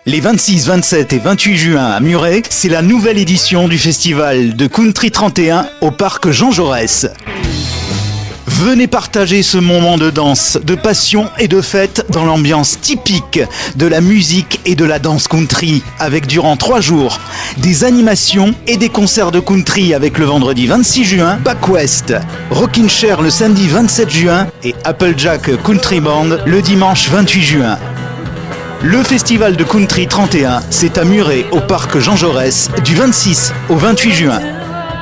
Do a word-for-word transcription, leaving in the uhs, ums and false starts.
Les vingt-six, vingt-sept et vingt-huit juin à Muret, c'est la nouvelle édition du festival de Country trente et un au parc Jean Jaurès. Venez partager ce moment de danse, de passion et de fête dans l'ambiance typique de la musique et de la danse country, avec durant trois jours des animations et des concerts de country avec le vendredi vingt-six juin, Back West, Rockin' Chair le samedi vingt-sept juin et Applejack Country Band le dimanche vingt-huit juin. Le festival de Country trente et un, c'est à Muret au parc Jean Jaurès du vingt-six au vingt-huit juin.